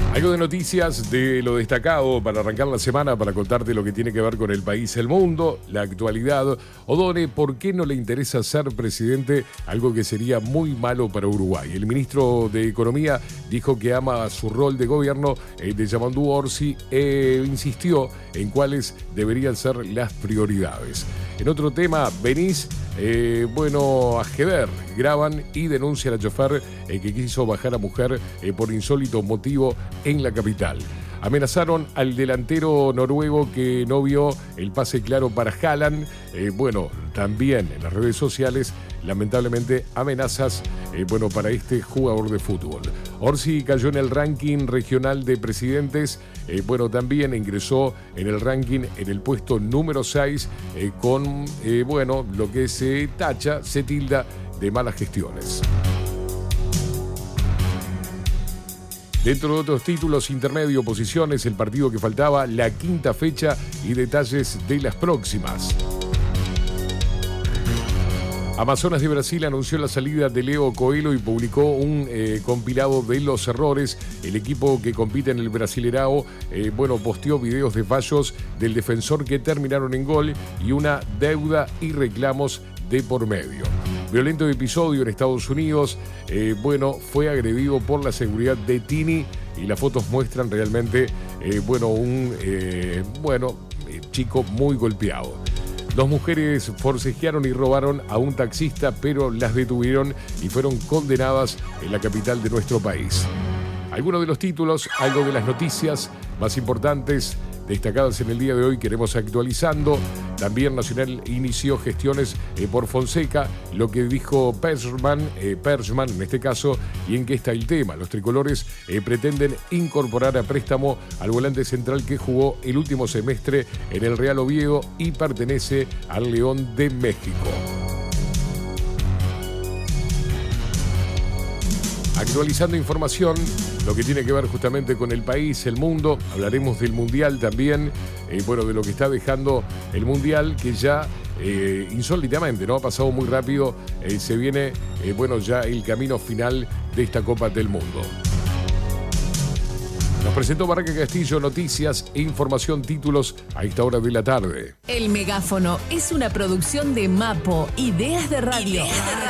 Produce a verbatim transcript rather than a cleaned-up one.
Algo de noticias de lo destacado para arrancar la semana, para contarte lo que tiene que ver con el país, el mundo, la actualidad. Odone, ¿por qué no le interesa ser presidente? Algo que sería muy malo para Uruguay. El ministro de Economía dijo que ama su rol de gobierno eh, de Yamandu Orsi e insistió en cuáles deberían ser las prioridades. En otro tema, venís, eh, bueno, a Jeder, graban y denuncian a chofer eh, que quiso bajar a mujer eh, por insólito motivo en la capital. Amenazaron al delantero noruego que no vio el pase claro para Haaland. Eh, bueno, también en las redes sociales, lamentablemente, amenazas eh, bueno, para este jugador de fútbol. Orsi cayó en el ranking regional de presidentes. Eh, bueno, también ingresó en el ranking en el puesto número seis eh, con, eh, bueno, lo que se tacha, se tilda de malas gestiones. Dentro de otros títulos, intermedio, posiciones, el partido que faltaba, la quinta fecha y detalles de las próximas. Amazonas de Brasil anunció la salida de Leo Coelho y publicó un eh, compilado de los errores. El equipo que compite en el Brasilerao, eh, bueno, posteó videos de fallos del defensor que terminaron en gol y una deuda y reclamos de por medio. Violento episodio en Estados Unidos, eh, bueno, fue agredido por la seguridad de Tini y las fotos muestran realmente, eh, bueno, un, eh, bueno, eh, chico muy golpeado. Dos mujeres forcejearon y robaron a un taxista, pero las detuvieron y fueron condenadas en la capital de nuestro país. Algunos de los títulos, algo de las noticias más importantes destacadas en el día de hoy que iremos actualizando. También Nacional inició gestiones eh, por Fonseca, lo que dijo Perschman, eh, Perschman en este caso, y en qué está el tema. Los tricolores eh, pretenden incorporar a préstamo al volante central que jugó el último semestre en el Real Oviedo y pertenece al León de México. Actualizando información, lo que tiene que ver justamente con el país, el mundo, hablaremos del Mundial también, eh, bueno, de lo que está dejando el Mundial, que ya eh, insólitamente, ¿no? Ha pasado muy rápido, eh, se viene, eh, bueno, ya el camino final de esta Copa del Mundo. Nos presentó Barraca Castillo, noticias e información, títulos a esta hora de la tarde. El Megáfono es una producción de Mapo, Ideas de Radio. Ideas de Radio.